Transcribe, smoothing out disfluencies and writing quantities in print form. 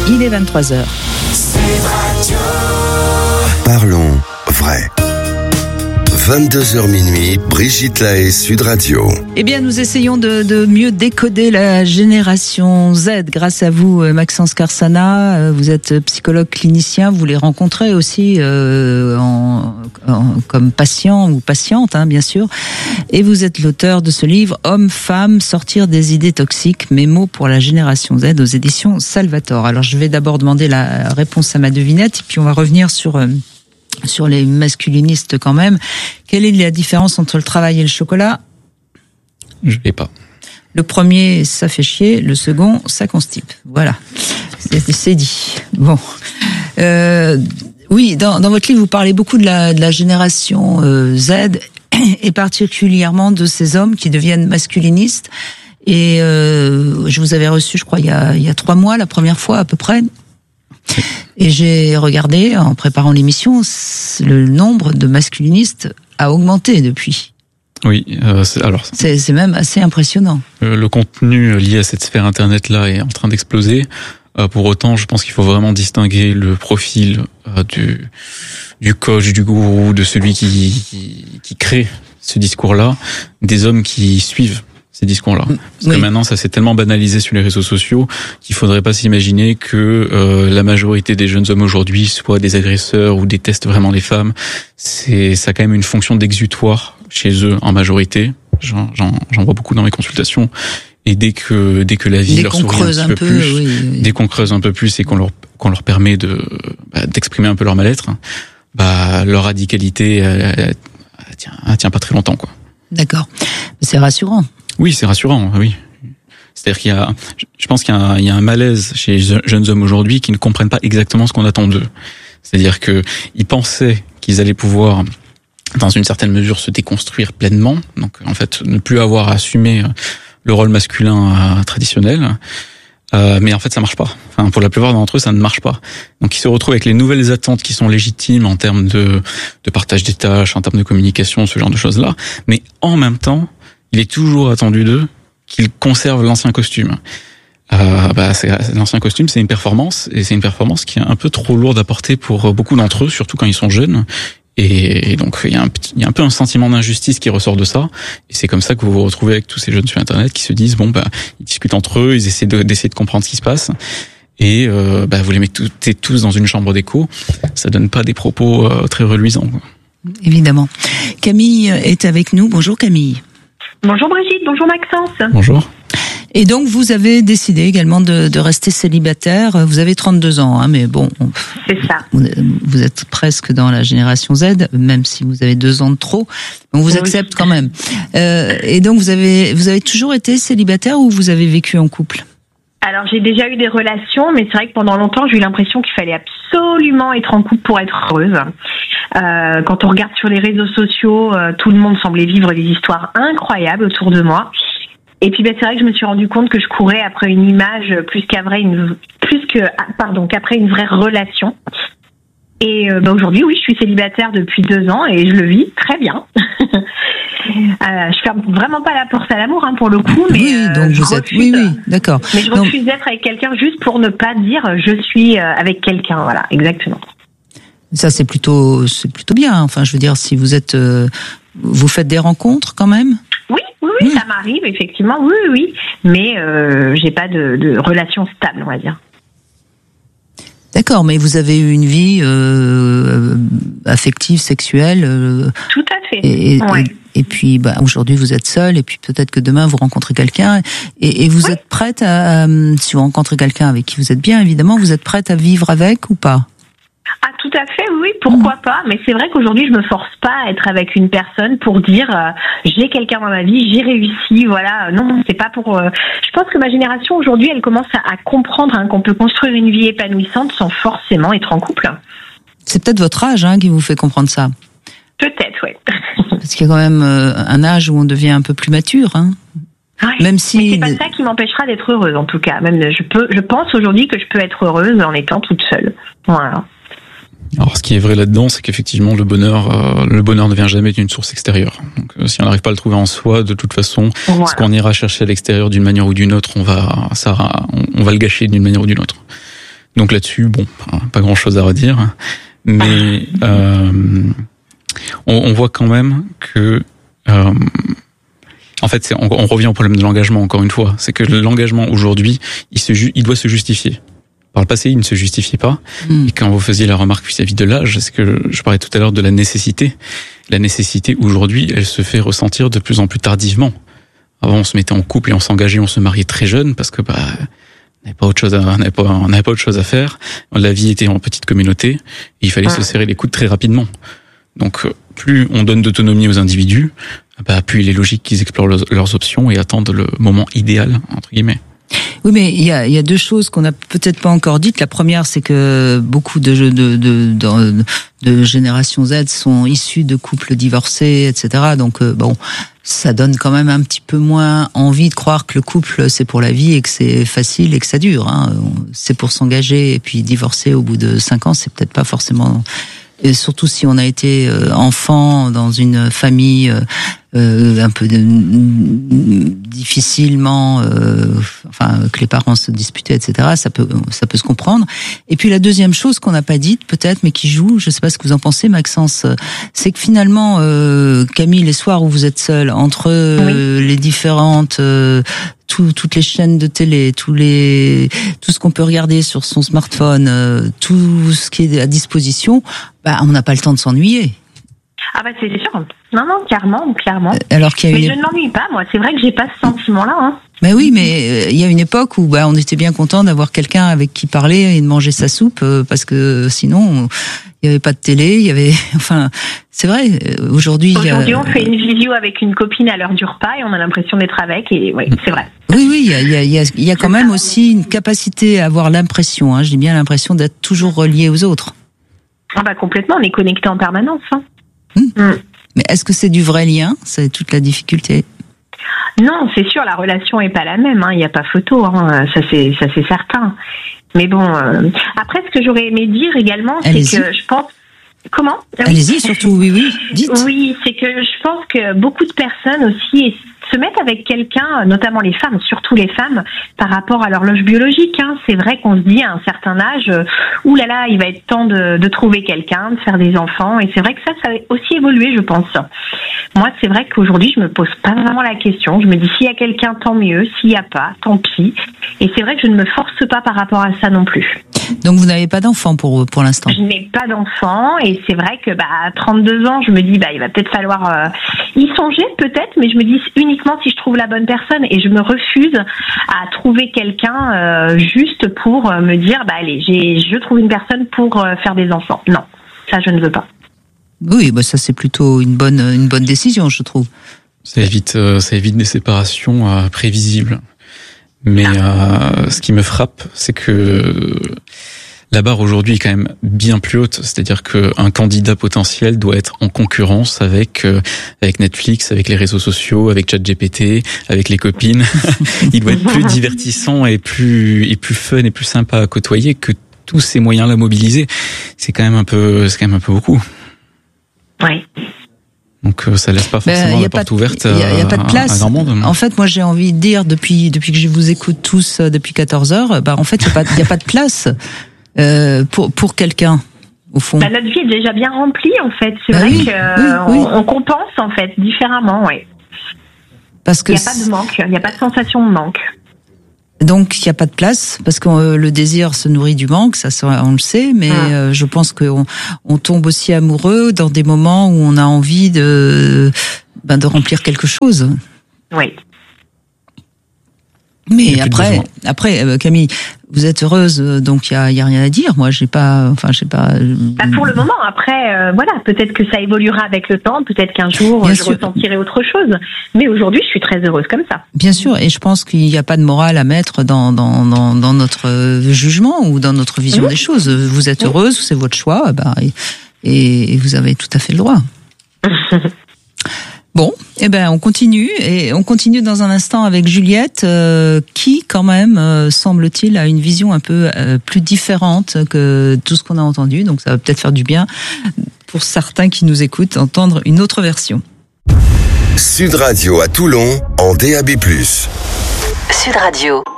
Il est 23h. Parlons vrai. 22h minuit, Brigitte Lahaie, Sud Radio. Eh bien, nous essayons de mieux décoder la génération Z grâce à vous, Maxence Carsana. Vous êtes psychologue clinicien, vous les rencontrez aussi comme patient ou patiente, bien sûr. Et vous êtes l'auteur de ce livre « Hommes, femmes, sortir des idées toxiques, mes mots pour la génération Z » aux éditions Salvatore. Alors, je vais d'abord demander la réponse à ma devinette, et puis on va revenir sur les masculinistes quand même. Quelle est la différence entre le travail et le chocolat ? Je l'ai pas. Le premier, ça fait chier. Le second, ça constipe. Voilà. C'est dit. Bon. Oui, dans votre livre, vous parlez beaucoup de la génération Z et particulièrement de ces hommes qui deviennent masculinistes. Et je vous avais reçu, je crois, il y a 3 mois, la première fois à peu près. Et j'ai regardé, en préparant l'émission, le nombre de masculinistes a augmenté depuis. Oui, c'est même assez impressionnant. Le contenu lié à cette sphère Internet-là est en train d'exploser. Pour autant, je pense qu'il faut vraiment distinguer le profil du coach, du gourou, de celui qui crée ce discours-là, des hommes qui suivent ces discours-là. Parce que maintenant, ça s'est tellement banalisé sur les réseaux sociaux qu'il faudrait pas s'imaginer que la majorité des jeunes hommes aujourd'hui soient des agresseurs ou détestent vraiment les femmes. Ça a quand même une fonction d'exutoire chez eux en majorité. J'en vois beaucoup dans mes consultations. Et dès que la vie leur sourit un peu plus, dès qu'on creuse un peu plus et qu'on leur permet d'exprimer un peu leur mal-être, leur radicalité elle tient pas très longtemps, quoi. D'accord. C'est rassurant. Oui, c'est rassurant, oui. C'est-à-dire je pense qu'il y a un malaise chez les jeunes hommes aujourd'hui qui ne comprennent pas exactement ce qu'on attend d'eux. C'est-à-dire que ils pensaient qu'ils allaient pouvoir, dans une certaine mesure, se déconstruire pleinement. Donc, en fait, ne plus avoir à assumer le rôle masculin traditionnel. Mais en fait, ça marche pas. Enfin, pour la plupart d'entre eux, ça ne marche pas. Donc, ils se retrouvent avec les nouvelles attentes qui sont légitimes en termes de partage des tâches, en termes de communication, ce genre de choses-là. Mais en même temps, il est toujours attendu d'eux qu'ils conservent l'ancien costume. L'ancien costume, c'est une performance, et c'est une performance qui est un peu trop lourde à porter pour beaucoup d'entre eux, surtout quand ils sont jeunes. Et donc, il y a un peu un sentiment d'injustice qui ressort de ça. Et c'est comme ça que vous vous retrouvez avec tous ces jeunes sur Internet qui se disent, ils discutent entre eux, ils essaient d'essayer de comprendre ce qui se passe. Et, vous les mettez tous dans une chambre d'écho. Ça donne pas des propos très reluisants, quoi. Évidemment. Camille est avec nous. Bonjour Camille. Bonjour Brigitte, bonjour Maxence. Bonjour. Et donc, vous avez décidé également de rester célibataire. Vous avez 32 ans, mais bon. C'est ça. Vous êtes presque dans la génération Z, même si vous avez 2 ans de trop. On vous accepte quand même. Et donc, vous avez toujours été célibataire ou vous avez vécu en couple ? Alors, j'ai déjà eu des relations, mais c'est vrai que pendant longtemps, j'ai eu l'impression qu'il fallait absolument être en couple pour être heureuse. Quand on regarde sur les réseaux sociaux, tout le monde semblait vivre des histoires incroyables autour de moi. Et puis c'est vrai que je me suis rendu compte que je courais après une image qu'après une vraie relation. Et aujourd'hui, oui, je suis célibataire depuis 2 ans et je le vis très bien. Je ferme vraiment pas la porte à l'amour, pour le coup, mais donc vous êtes, oui, d'accord. Mais je refuse d'être avec quelqu'un juste pour ne pas dire je suis avec quelqu'un, voilà, exactement. Ça c'est plutôt bien. Enfin, je veux dire, si vous êtes, vous faites des rencontres quand même. Oui, ça m'arrive effectivement, oui, mais j'ai pas de relation stable, on va dire. D'accord, mais vous avez eu une vie affective, sexuelle. Tout à fait. Et puis, aujourd'hui, vous êtes seule, et puis peut-être que demain, vous rencontrez quelqu'un, et vous êtes prête à, si vous rencontrez quelqu'un avec qui vous êtes bien, évidemment, vous êtes prête à vivre avec ou pas ? Ah, tout à fait, oui, pourquoi pas, mais c'est vrai qu'aujourd'hui, je me force pas à être avec une personne pour dire j'ai quelqu'un dans ma vie, j'ai réussi, voilà. Non, c'est pas pour... Je pense que ma génération, aujourd'hui, elle commence à comprendre qu'on peut construire une vie épanouissante sans forcément être en couple. C'est peut-être votre âge qui vous fait comprendre ça. Peut-être, oui. Parce qu'il y a quand même un âge où on devient un peu plus mature, Ouais, même si... Mais c'est pas ça qui m'empêchera d'être heureuse, en tout cas. Même, je pense aujourd'hui que je peux être heureuse en étant toute seule. Voilà. Alors, ce qui est vrai là-dedans, c'est qu'effectivement, le bonheur ne vient jamais d'une source extérieure. Donc, si on n'arrive pas à le trouver en soi, de toute façon, ce qu'on ira chercher à l'extérieur d'une manière ou d'une autre, on va le gâcher d'une manière ou d'une autre. Donc là-dessus, bon, pas grand-chose à redire, mais on voit quand même que en fait, on revient au problème de l'engagement encore une fois. C'est que l'engagement aujourd'hui, il doit se justifier. Par le passé, il ne se justifiait pas. Et quand vous faisiez la remarque vis-à-vis de l'âge, c'est que je parlais tout à l'heure de la nécessité. La nécessité aujourd'hui, elle se fait ressentir de plus en plus tardivement. Avant, on se mettait en couple et on s'engageait, on se mariait très jeune parce que on n'avait pas autre chose à faire. La vie était en petite communauté et il fallait se serrer les coudes très rapidement. Donc, plus on donne d'autonomie aux individus, plus il est logique qu'ils explorent leurs options et attendent le moment idéal, entre guillemets. Oui, mais il y a deux choses qu'on n'a peut-être pas encore dites. La première, c'est que beaucoup de génération Z sont issus de couples divorcés, etc. Donc, ça donne quand même un petit peu moins envie de croire que le couple, c'est pour la vie et que c'est facile et que ça dure. C'est pour s'engager et puis divorcer au bout de 5 ans, c'est peut-être pas forcément... Et surtout si on a été enfant dans une famille un peu difficilement, que les parents se disputaient, etc. Ça peut se comprendre. Et puis la deuxième chose qu'on n'a pas dite peut-être, mais qui joue, je sais pas ce que vous en pensez, Maxence, c'est que finalement, Camille, les soirs où vous êtes seule, entre les différentes toutes les chaînes de télé, tout ce qu'on peut regarder sur son smartphone, tout ce qui est à disposition, on n'a pas le temps de s'ennuyer. Ah c'est sûr. Non, clairement. Alors qu'il y a mais je ne m'ennuie pas, moi. C'est vrai que j'ai pas ce sentiment-là. Mais oui, mais il y a une époque où on était bien content d'avoir quelqu'un avec qui parler et de manger sa soupe, parce que sinon il y avait pas de télé, il y avait, c'est vrai. Aujourd'hui, on fait une visio avec une copine à l'heure du repas et on a l'impression d'être avec. Et oui, c'est vrai. Oui, il y a quand même aussi une capacité à avoir l'impression. Je dis bien l'impression d'être toujours relié aux autres. Complètement. On est connecté en permanence. Mais est-ce que c'est du vrai lien ? C'est toute la difficulté. Non, c'est sûr, la relation est pas la même. Il n'y a pas photo, ça c'est certain. Mais bon, après, ce que j'aurais aimé dire également, c'est que je pense. Comment ? Allez-y, surtout, oui, dites. Oui, c'est que je pense que beaucoup de personnes aussi se mettent avec quelqu'un, notamment les femmes, surtout les femmes, par rapport à l'horloge biologique. C'est vrai qu'on se dit à un certain âge, oulala, il va être temps de trouver quelqu'un, de faire des enfants. Et c'est vrai que ça a aussi évolué, je pense. Moi, c'est vrai qu'aujourd'hui, je me pose pas vraiment la question. Je me dis, s'il y a quelqu'un, tant mieux. S'il y a pas, tant pis. Et c'est vrai que je ne me force pas par rapport à ça non plus. Donc, vous n'avez pas d'enfant pour l'instant ? Je n'ai pas d'enfant. Et c'est vrai que, à 32 ans, je me dis, il va peut-être falloir y songer, peut-être. Mais je me dis uniquement si je trouve la bonne personne. Et je me refuse à trouver quelqu'un juste pour me dire, allez, je trouve une personne pour faire des enfants. Non, ça, je ne veux pas. Oui, ça c'est plutôt une bonne décision, je trouve. Ça évite des séparations prévisibles. Mais ce qui me frappe, c'est que la barre aujourd'hui est quand même bien plus haute. C'est-à-dire qu'un candidat potentiel doit être en concurrence avec Netflix, avec les réseaux sociaux, avec ChatGPT, avec les copines. Il doit être plus divertissant et plus fun et plus sympa à côtoyer que tous ces moyens-là mobilisés. C'est quand même un peu beaucoup. Oui. Donc ça laisse pas forcément la porte ouverte il y a pas de place. à grand monde. En fait, moi j'ai envie de dire depuis que je vous écoute tous depuis 14 heures, en fait il y a pas de place pour quelqu'un au fond. Notre vie est déjà bien remplie en fait. C'est vrai qu'on compense en fait différemment, oui. Parce que il y a pas de manque, il y a pas de sensation de manque. Donc il n'y a pas de place parce que le désir se nourrit du manque, ça on le sait, mais je pense qu'on tombe aussi amoureux dans des moments où on a envie de remplir quelque chose. Oui. Mais après, Camille, vous êtes heureuse, donc il y a rien à dire. Moi, j'ai pas. Pour le moment, après, peut-être que ça évoluera avec le temps. Peut-être qu'un jour, je ressentirai autre chose. Mais aujourd'hui, je suis très heureuse comme ça. Bien sûr, et je pense qu'il n'y a pas de morale à mettre dans notre jugement ou dans notre vision des choses. Vous êtes heureuse, c'est votre choix, et vous avez tout à fait le droit. Bon, on continue dans un instant avec Juliette, qui quand même, semble-t-il, a une vision un peu plus différente que tout ce qu'on a entendu. Donc ça va peut-être faire du bien pour certains qui nous écoutent entendre une autre version. Sud Radio à Toulon en DAB+. Sud Radio.